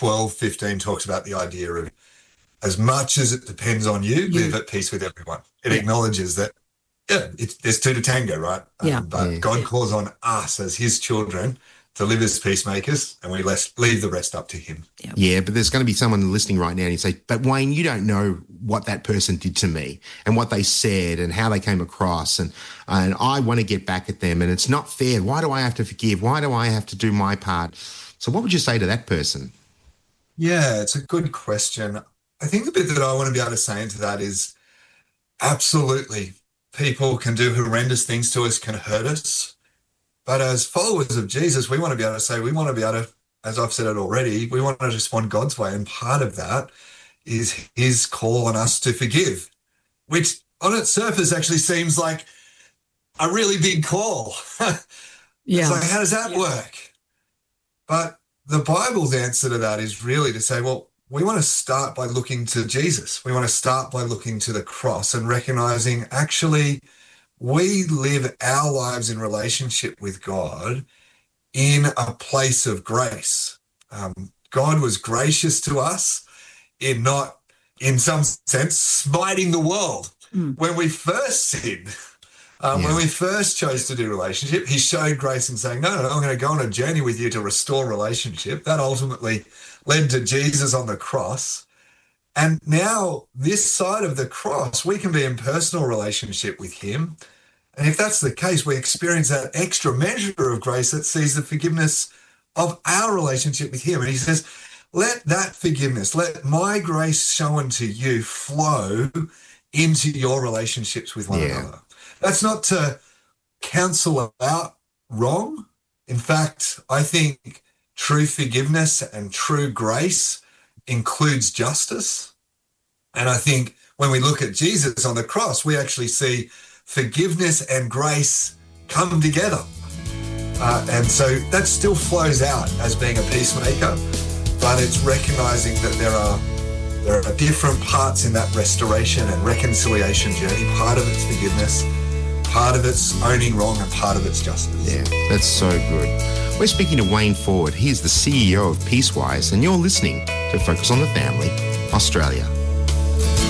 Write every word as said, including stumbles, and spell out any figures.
twelve fifteen talks about the idea of as much as it depends on you, you. live at peace with everyone. It yeah. acknowledges that, yeah, it's, there's two to tango, right? Yeah. Um, but yeah. God calls on us as his children to live as peacemakers, and we let, leave the rest up to him. Yeah. yeah, but there's going to be someone listening right now and you say, but Wayne, you don't know what that person did to me and what they said and how they came across, and, and I want to get back at them and it's not fair. Why do I have to forgive? Why do I have to do my part? So what would you say to that person? Yeah, it's a good question. I think the bit that I want to be able to say into that is absolutely people can do horrendous things to us, can hurt us. But as followers of Jesus, we want to be able to say, we want to be able to, as I've said it already, we want to respond God's way. And part of that is his call on us to forgive, which on its surface actually seems like a really big call. Yeah. It's like, how does that yeah. work? But the Bible's answer to that is really to say, well, we want to start by looking to Jesus. We want to start by looking to the cross and recognizing actually we live our lives in relationship with God in a place of grace. Um, God was gracious to us in not, in some sense, smiting the world. Mm. When we first sinned, um, yeah. when we first chose to do relationship, he showed grace in saying, no, no, no, I'm going to go on a journey with you to restore relationship. That ultimately led to Jesus on the cross. And now this side of the cross, we can be in personal relationship with him. And if that's the case, we experience that extra measure of grace that sees the forgiveness of our relationship with him. And he says, let that forgiveness, let my grace shown to you flow into your relationships with one yeah. another. That's not to cancel out wrong. In fact, I think true forgiveness and true grace includes justice. And I think when we look at Jesus on the cross, we actually see forgiveness and grace come together. Uh, and so that still flows out as being a peacemaker, but it's recognizing that there are there are different parts in that restoration and reconciliation journey. Part of it's forgiveness, part of it's owning wrong, and part of it's justice. Yeah, that's so good. We're speaking to Wayne Ford. He is the C E O of Peacewise, and you're listening to Focus on the Family Australia.